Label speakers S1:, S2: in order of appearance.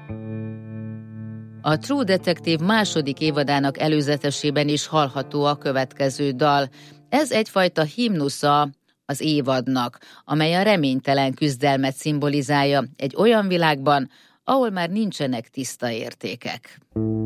S1: A True Detective második évadának előzetesében is hallható a következő dal. Ez egyfajta himnusza az évadnak, amely a reménytelen küzdelmet szimbolizálja egy olyan világban, ahol már nincsenek tiszta értékek.